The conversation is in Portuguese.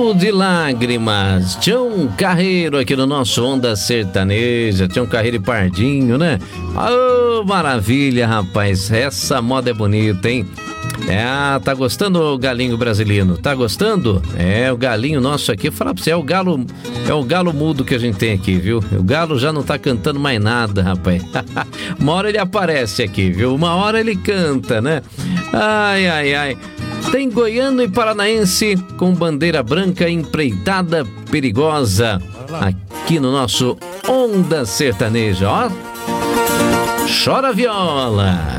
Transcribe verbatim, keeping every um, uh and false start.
Rio de Lágrimas, Tião Carreiro aqui no nosso Onda Sertaneja, Tião Carreiro e Pardinho, né? Oh, maravilha, rapaz, essa moda é bonita, hein? É, tá gostando o galinho brasileiro? Tá gostando? É, o galinho nosso aqui, falar pra você, é o galo, é o galo mudo que a gente tem aqui, viu? O galo já não tá cantando mais nada, rapaz. Uma hora ele aparece aqui, viu? Uma hora ele canta, né? Ai, ai, ai. Tem goiano e paranaense com bandeira branca empreitada perigosa aqui no nosso Onda Sertaneja, ó. Chora viola.